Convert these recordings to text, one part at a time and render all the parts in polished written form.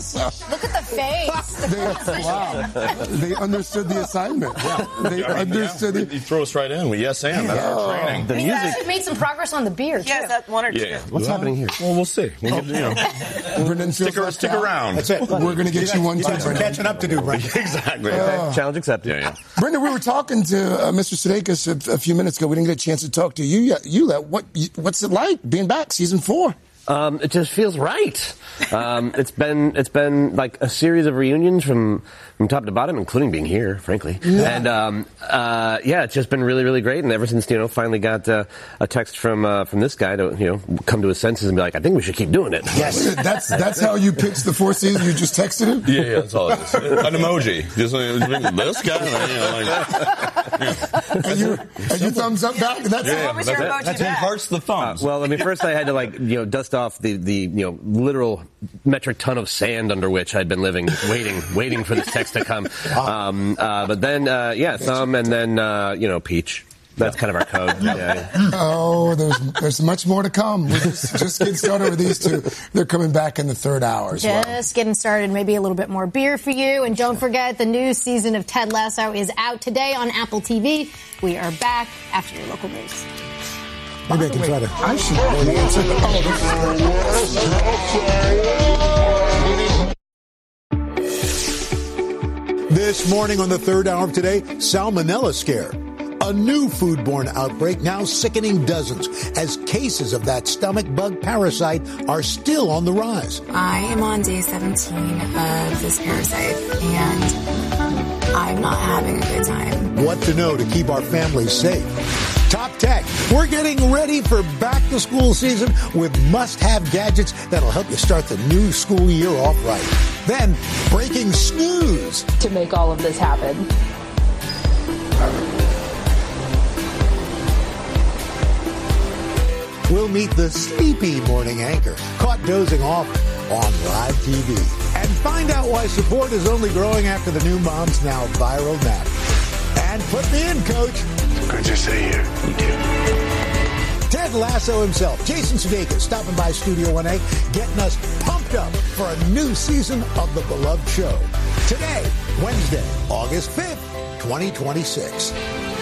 Look at the face. Wow. They understood the assignment. Yeah. They understood it. You throw us right in. We yes and. That's our training. The music made some progress on the beer, too. Yes, that one or two. Yeah. What's happening here? Well, we'll see. We'll get, Brendan, stick around. That's it. We're going to get you one, too, Some catching up to do, Brendan. Exactly. Challenge accepted. Yeah. Brendan, we were talking to Mr. Sudeikis a few minutes ago. We didn't get a chance to talk to you yet. What's it like being back, season 4? It just feels right. It's been like a series of reunions from top to bottom, including being here, frankly. Yeah. And it's just been really, really great. And ever since finally got a text from this guy to come to his senses and be like, I think we should keep doing it. Yes, that's how you pitched the 4th season. You just texted him. Yeah, that's all it is. An emoji, just like this guy. And you thumbs up back. What was your emoji That's back? hearts the thumbs. Well, I mean, first I had to dust off the literal metric ton of sand under which I'd been living, waiting for this text to come. But then, thumb, and then, peach. That's kind of our code. Yeah. Oh, there's much more to come. We're just getting started with these two. They're coming back in the 3rd hour as well. Just getting started. Maybe a little bit more beer for you. And don't forget, the new season of Ted Lasso is out today on Apple TV. We are back after your local news. Maybe I can try to. I should know the answer. This morning on the 3rd hour of today, salmonella scare. A new foodborne outbreak now sickening dozens as cases of that stomach bug parasite are still on the rise. I am on day 17 of this parasite, and I'm not having a good time. What to know to keep our families safe. Top Tech. We're getting ready for back-to-school season with must-have gadgets that'll help you start the new school year off right. Then, breaking snooze. To make all of this happen. We'll meet the sleepy morning anchor, caught dozing off on live TV. And find out why support is only growing after the new mom's now viral nap. And put me in, Coach. Good to see you. You too. Ted Lasso himself, Jason Sudeikis, stopping by Studio 1A, getting us pumped up for a new season of the beloved show. Today, Wednesday, August 5th, 2026.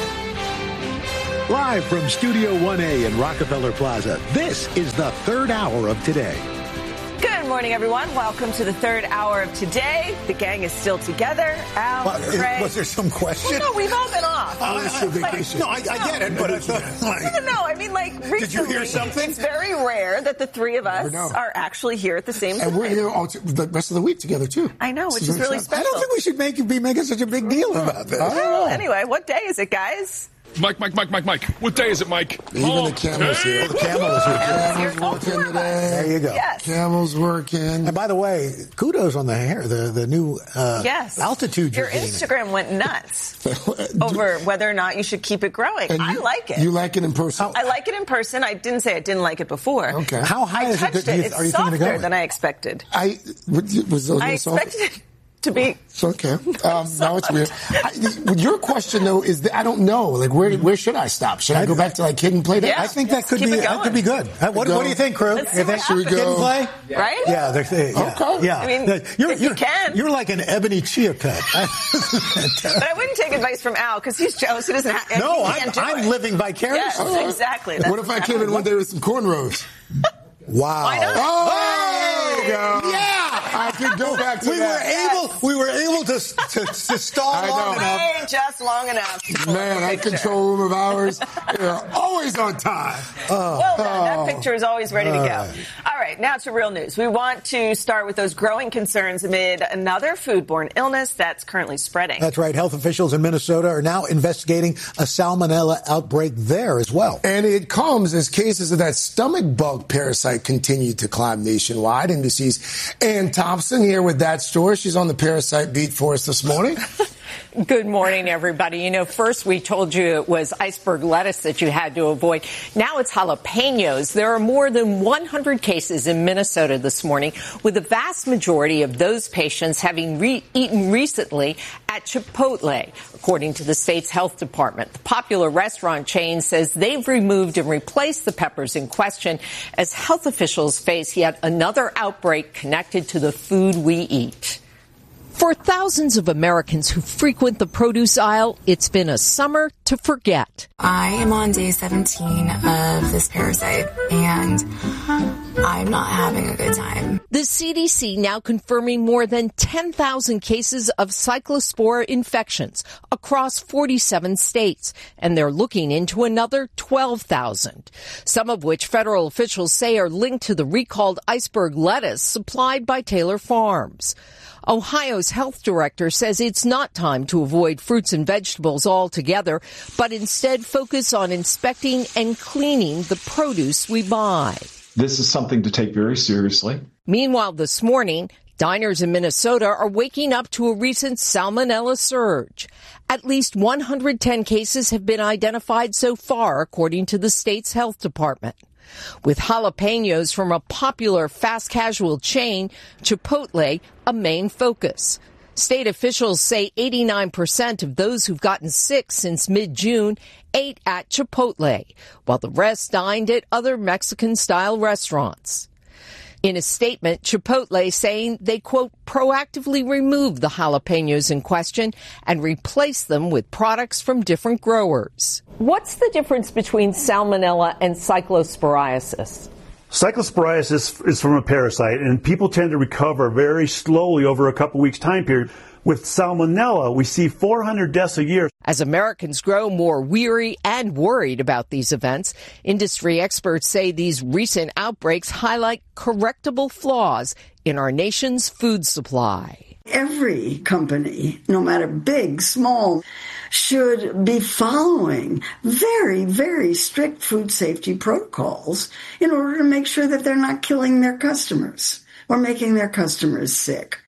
Live from Studio 1A in Rockefeller Plaza, this is the 3rd hour of today. Good morning, everyone. Welcome to the 3rd hour of today. The gang is still together. Al, Craig. Was there some question? Well, no, we've all been off. I get it, but I thought, No, I mean, recently, did you hear something? It's very rare that the 3 of us are actually here at the same time. And we're here all the rest of the week together, too. I know, which is really special. I don't think we should be making such a big deal about this. Well, anyway, what day is it, guys? Mike. What day is it, Mike? Even the camel's here. The camel is here. Camel's working today. There you go. Yes. Camel's working. And by the way, kudos on the hair, the new altitude Your Instagram went nuts over whether or not you should keep it growing. I like it. You like it in person? I like it in person. I didn't say I didn't like it before. Okay. How high is it? It's Are you thinking of softer going? than I expected. I expected it to be. It's okay. Now it's weird. Your question, though, is that I don't know. Like, where should I stop? Should I go back to Kid and Play? Yeah. I think that could be good. What do you think, crew? Let's see what Should we go? Kid and Play? Right? Yeah. Okay. Yeah. I mean, if you can. You're like an ebony chia pet. But I wouldn't take advice from Al because he's jealous. He doesn't have. No, I'm living vicariously. Yes, exactly. What if I came in one day with some cornrows? Wow. Why not? Oh, there you go. Yeah. I could go back to We were able to stall long enough. Just long enough. Man, that control room of ours, always on time. Well done. That picture is always ready to go. All right, now to real news. We want to start with those growing concerns amid another foodborne illness that's currently spreading. That's right. Health officials in Minnesota are now investigating a salmonella outbreak there as well. And it comes as cases of that stomach bug parasite continue to climb nationwide. NBC's Ann Thompson here with that story. She's on the parasite beat for us this morning. Good morning, everybody. You know, first we told you it was iceberg lettuce that you had to avoid. Now it's jalapenos. There are more than 100 cases in Minnesota this morning, with the vast majority of those patients having eaten recently at Chipotle, according to the state's health department. The popular restaurant chain says they've removed and replaced the peppers in question as health officials face yet another outbreak connected to the food we eat. For thousands of Americans who frequent the produce aisle, it's been a summer to forget. I am on day 17 of this parasite, and I'm not having a good time. The CDC now confirming more than 10,000 cases of cyclospora infections across 47 states, and they're looking into another 12,000, some of which federal officials say are linked to the recalled iceberg lettuce supplied by Taylor Farms. Ohio's health director says it's not time to avoid fruits and vegetables altogether, but instead focus on inspecting and cleaning the produce we buy. This is something to take very seriously. Meanwhile, this morning, diners in Minnesota are waking up to a recent salmonella surge. At least 110 cases have been identified so far, according to the state's health department. With jalapenos from a popular fast casual chain, Chipotle, a main focus. State officials say 89% of those who've gotten sick since mid-June ate at Chipotle, while the rest dined at other Mexican-style restaurants. In a statement, Chipotle saying they, quote, proactively removed the jalapenos in question and replaced them with products from different growers. What's the difference between salmonella and cyclosporiasis? Cyclosporiasis is from a parasite, and people tend to recover very slowly over a couple weeks time period. With salmonella, we see 400 deaths a year. As Americans grow more weary and worried about these events, industry experts say these recent outbreaks highlight correctable flaws in our nation's food supply. Every company, no matter big, small, should be following very, very strict food safety protocols in order to make sure that they're not killing their customers or making their customers sick.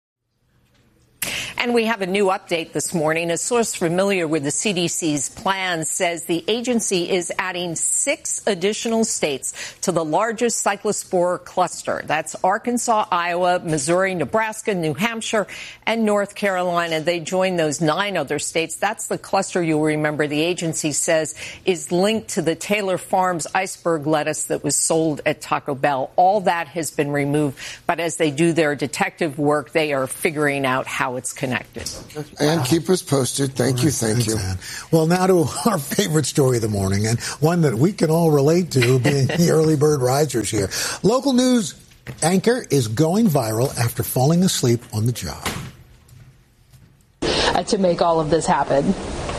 And we have a new update this morning. A source familiar with the CDC's plans says the agency is adding 6 additional states to the largest cyclospore cluster. That's Arkansas, Iowa, Missouri, Nebraska, New Hampshire, and North Carolina. They join those 9 other states. That's the cluster, you'll remember, the agency says is linked to the Taylor Farms iceberg lettuce that was sold at Taco Bell. All that has been removed, but as they do their detective work, they are figuring out how it's connected. And keep us posted. Thank you. Ann. Well, now to our favorite story of the morning, and one that we can all relate to, being the early bird risers here. Local news anchor is going viral after falling asleep on the job. To make all of this happen.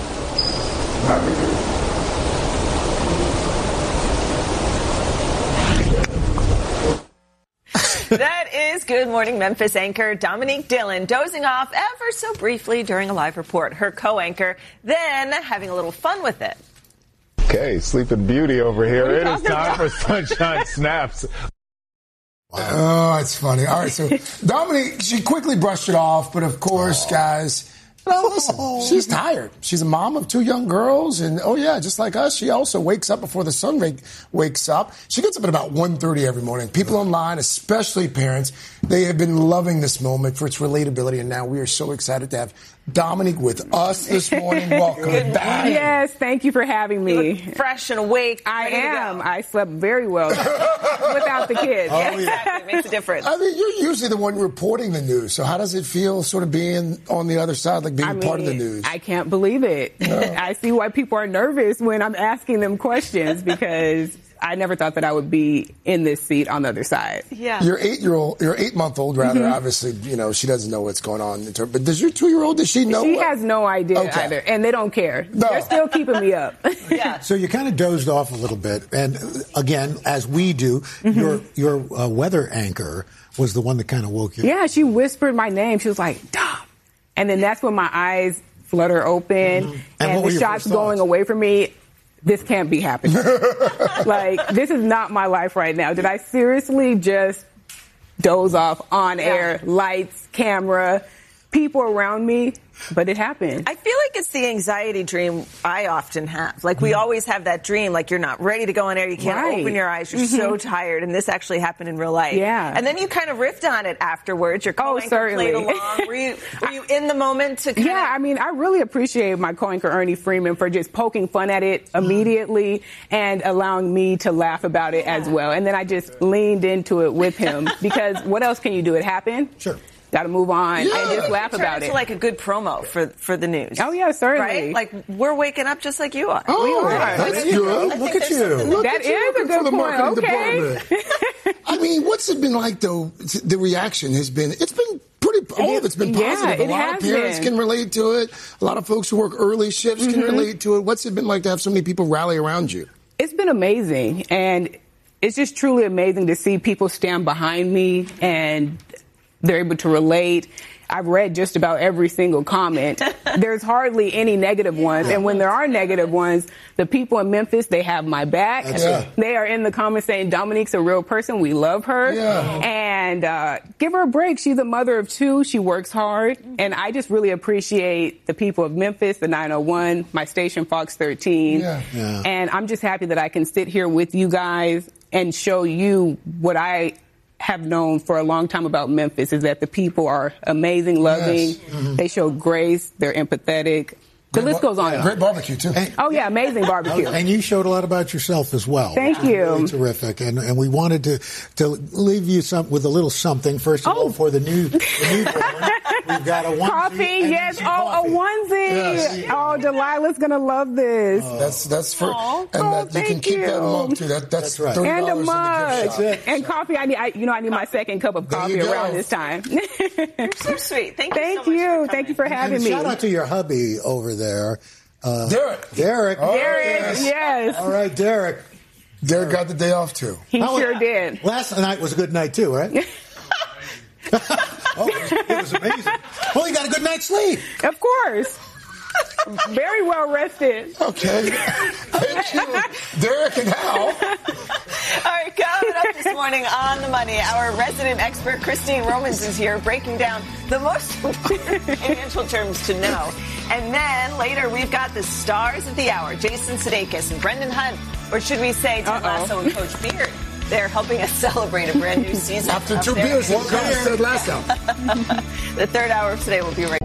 That is Good Morning Memphis anchor Dominique Dillon dozing off ever so briefly during a live report. Her co-anchor then having a little fun with it. Okay, Sleeping Beauty over here. It is time for Sunshine Snaps. Oh, it's funny. All right, so Dominique, she quickly brushed it off, but of course, guys, well, listen, she's tired. She's a mom of 2 young girls, and just like us, she also wakes up before the sun wakes up. She gets up at about 1:30 every morning. People online, especially parents, they have been loving this moment for its relatability, and now we are so excited to have Dominique with us this morning. Welcome back. Yes, thank you for having me. You look fresh and awake. I am. I slept very well without the kids. Yeah, exactly. It makes a difference. I mean, you're usually the one reporting the news, so how does it feel sort of being on the other side, like being part of the news? I can't believe it. I see why people are nervous when I'm asking them questions, because I never thought that I would be in this seat on the other side. Yeah. Your 8-month-old, rather, obviously, she doesn't know what's going on. But does your 2-year-old, does she know? She has no idea either, and they don't care. No. They're still keeping me up. Yeah. So you kind of dozed off a little bit. And again, as we do, your weather anchor was the one that kind of woke you up. Yeah, she whispered my name. She was like, Dom. And then that's when my eyes flutter open, and the shot's going away from me. This can't be happening. Like, this is not my life right now. Did I seriously just doze off on air, lights, camera? people around me, but it happened. I feel like it's the anxiety dream I often have. Like, we always have that dream, like you're not ready to go on air, you can't open your eyes, you're so tired, and this actually happened in real life. Yeah. And then you kind of riffed on it afterwards. Your co-anchor certainly. played along. Were you in the moment to kind of... I mean, I really appreciate my co-anchor Ernie Freeman for just poking fun at it immediately and allowing me to laugh about it as well. And then I just leaned into it with him because what else can you do? It happened. Sure. Got to move on and just laugh about it. It's like a good promo for the news. Oh, yeah, certainly. Right? Like, we're waking up just like you are. Oh, we are. That's good. Look at you. That is a good point. Okay. I mean, what's it been like, though? The reaction has been, it's been pretty, all of it's been positive. A lot of parents can relate to it. A lot of folks who work early shifts can relate to it. What's it been like to have so many people rally around you? It's been amazing. And it's just truly amazing to see people stand behind me and they're able to relate. I've read just about every single comment. There's hardly any negative ones. And when there are negative ones, the people in Memphis, they have my back. They are in the comments saying, Dominique's a real person. We love her. And give her a break. She's a mother of 2. She works hard. And I just really appreciate the people of Memphis, the 901, my station, Fox 13. And I'm just happy that I can sit here with you guys and show you what I have known for a long time about Memphis, is that the people are amazing, loving. They show grace. They're empathetic. The list goes on. Great barbecue, too. Amazing barbecue. And you showed a lot about yourself as well. Thank you. Really terrific. And we wanted to leave you with a little something. First of all, for the new one, we've got a onesie. Coffee, yes. A onesie. Yes. Oh, Delilah's going to love this. That's for, and you can keep that mug, too. That's right. $30 and a mug. And coffee. I need my second cup of coffee around this time. You're so sweet. Thank you so much. Thank you for having me. Shout out to your hubby over there. Derek. Oh, Derek, yes. All right, Derek. Derek got the day off, too. He sure did. Last night was a good night, too, right? It was amazing. Well, you got a good night's sleep. Of course. Very well rested. Okay. Thank you, Derek and Hal. All right, coming up this morning on The Money, our resident expert, Christine Romans, is here breaking down the most important financial terms to know. And then later, we've got the stars of the hour, Jason Sudeikis and Brendan Hunt, or should we say Ted Lasso and Coach Beard. They're helping us celebrate a brand new season. After 2 beers, one Ted Lasso. The third hour of today will be right back.